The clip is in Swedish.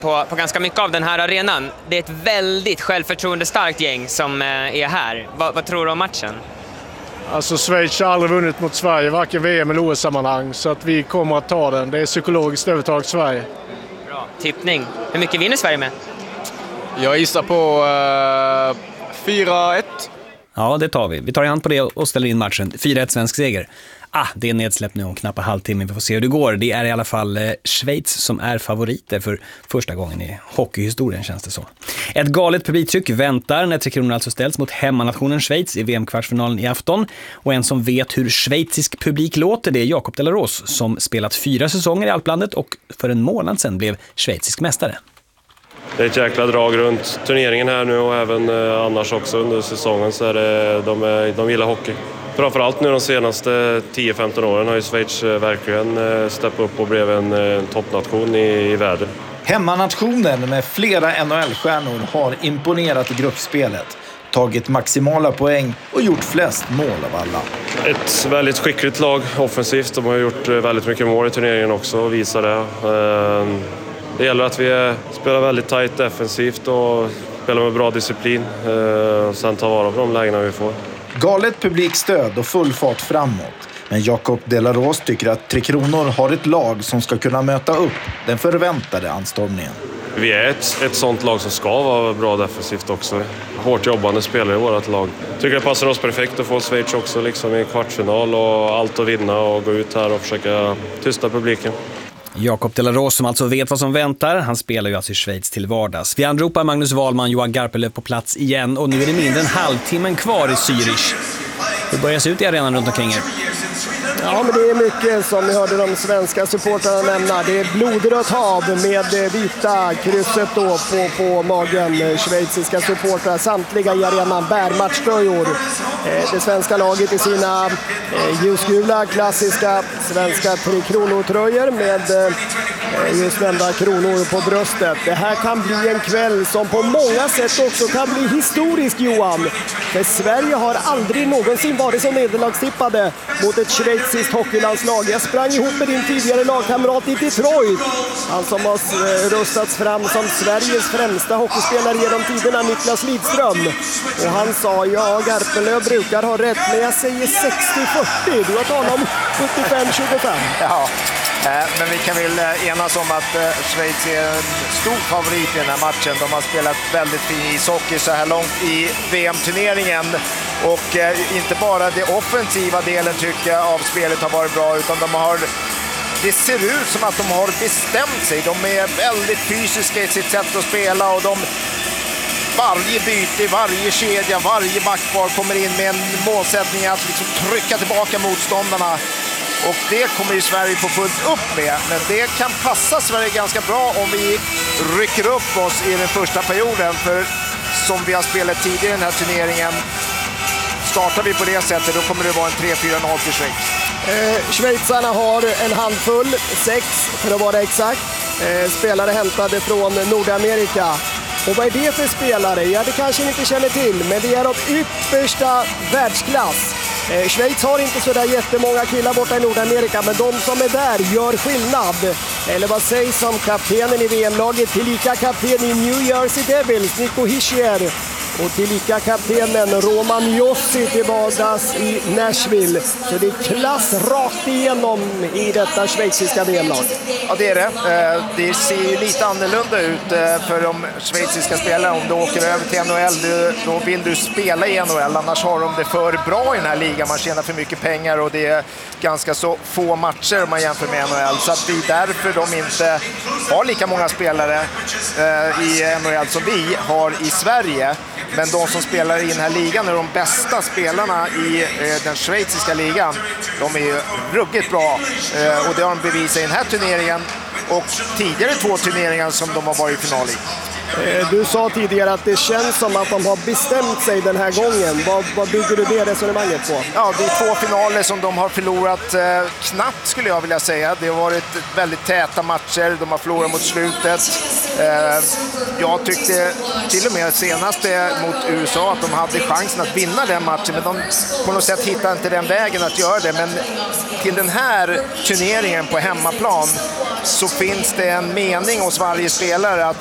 på ganska mycket av den här arenan. Det är ett väldigt självförtroendestarkt gäng som är här. Vad tror du om matchen? Alltså Schweiz har aldrig vunnit mot Sverige, varken VM eller OS-sammanhang, så att vi kommer att ta den. Det är psykologiskt övertag Sverige. Bra. Tippning. Hur mycket vinner Sverige med? Jag gissar på 4-1. Ja, det tar vi. Vi tar i hand på det och ställer in matchen. 4-1 svensk seger. Det är nedsläpp nu om knappt halvtimme. Vi får se hur det går. Det är i alla fall Schweiz som är favoriter för första gången i hockeyhistorien, känns det så. Ett galet publiktryck väntar när Tre Kronor alltså ställs mot hemmanationen Schweiz i VM-kvartsfinalen i afton. Och en som vet hur schweizisk publik låter, det är Jakob De La Rose, som spelat 4 säsonger i Alplandet och för en månad sedan blev schweizisk mästare. Det är ett jäkla drag runt turneringen här nu och även annars också under säsongen, så är det, de gillar hockey. Framförallt nu de senaste 10-15 åren har ju Schweiz verkligen steppat upp och blev en toppnation i världen. Hemmanationen med flera NHL-stjärnor har imponerat i gruppspelet, tagit maximala poäng och gjort flest mål av alla. Ett väldigt skickligt lag offensivt. De har gjort väldigt mycket mål i turneringen också och visar det. Det gäller att vi spelar väldigt tajt defensivt och spelar med bra disciplin och sen tar vara på de lägena vi får. Galet publikstöd och full fart framåt. Men Jakob De La Rose tycker att Tre Kronor har ett lag som ska kunna möta upp den förväntade anstormningen. Vi är ett sånt lag som ska vara bra defensivt också. Hårt jobbande spelare i vårt lag. Tycker det passar oss perfekt att få Schweiz också liksom i kvartsfinal och allt att vinna och gå ut här och försöka tysta publiken. Jakob De La Rose som alltså vet vad som väntar. Han spelar ju alltså i Schweiz till vardags. Vi anropar Magnus Wahlman, Johan Garpelöv på plats igen. Och nu är det mindre än halvtimmen kvar i Zürich. Hur börjar det se ut i arenan runt omkring er? Ja, men det är mycket som ni hörde de svenska supportrarna nämna. Det är blodrött hav med vita krysset då på magen. Schweiziska supportrar, samtliga i arenan bär matchtröjor. Det svenska laget i sina ljusgula, klassiska svenska Tre Kronor-tröjor med just nämnda kronor på bröstet. Det här kan bli en kväll som på många sätt också kan bli historisk, Johan. För Sverige har aldrig någonsin varit så nederlagstippade mot ett schweiziskt hockeylandslag. Jag sprang ihop med din tidigare lagkamrat i Detroit. Han som har röstats fram som Sveriges främsta hockeyspelare genom tiderna, Niklas Lidström. Och han sa, ja, Garpenlöv brukar ha rätt, men jag säger 60-40. Du har talat om 75-25. Ja. Men vi kan väl enas om att Schweiz är en stor favorit i den här matchen. De har spelat väldigt fin ishockey så här långt i VM-turneringen. Och inte bara det offensiva delen tycker jag av spelet har varit bra, utan det ser ut som att de har bestämt sig. De är väldigt fysiska i sitt sätt att spela och varje byte, varje kedja, varje backpar kommer in med en målsättning att liksom trycka tillbaka motståndarna. Och det kommer ju Sverige på fullt upp med. Men det kan passa Sverige ganska bra om vi rycker upp oss i den första perioden. För som vi har spelat tidigare i den här turneringen, startar vi på det sättet, då kommer det vara en 3-4-0 till Schweiz. Schweizarna har en handfull, 6 för att vara exakt, spelare hämtade från Nordamerika. Och vad är det för spelare? Ja, det kanske ni inte känner till, men det är av yppersta världsklass. Schweiz har inte så där jättemånga killar borta i Nordamerika, men de som är där gör skillnad. Eller vad sägs om kaptenen i VM-laget, tillika kapten i New Jersey Devils, Nico Hischier. Och tillika kaptenen Roman Josi till vardags i Nashville. Så det är klass rakt igenom i detta schweiziska VM-lag. Ja, det är det. Det ser ju lite annorlunda ut för de schweiziska spelarna. Om du åker över till NHL, då vill du spela i NHL. Annars har de det för bra i den här ligan. Man tjänar för mycket pengar och det är ganska så få matcher om man jämför med NHL. Så att det är därför de inte har lika många spelare i NHL som vi har i Sverige. Men de som spelar i den här ligan är de bästa spelarna i den schweiziska ligan. De är ju ruggigt bra och det har de bevisat i den här turneringen och tidigare 2 turneringar som de har varit i final i. Du sa tidigare att det känns som att de har bestämt sig den här gången. Vad bygger du det resonemanget på? Ja, det är 2 finaler som de har förlorat knappt, skulle jag vilja säga. Det har varit väldigt täta matcher, de har förlorat mot slutet. Jag tyckte till och med senast mot USA att de hade chansen att vinna den matchen, men de på något sätt hittade inte den vägen att göra det. Men till den här turneringen på hemmaplan så finns det en mening hos varje spelare att